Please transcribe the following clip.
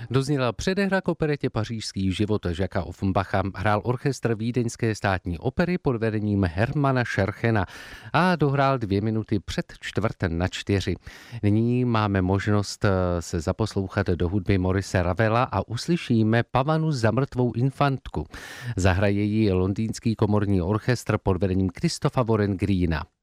Dozněla předehra k operetě Pařížský život Jacquesa Offenbacha, hrál orchestr Vídeňské státní opery pod vedením Hermana Scherchena a dohrál 2 minuty před 3:45. Nyní máme možnost se zaposlouchat do hudby Maurice Ravela a uslyšíme Pavanu za mrtvou infantku. Zahraje ji londýnský komorní orchestr pod vedením Christopha Warren Greena.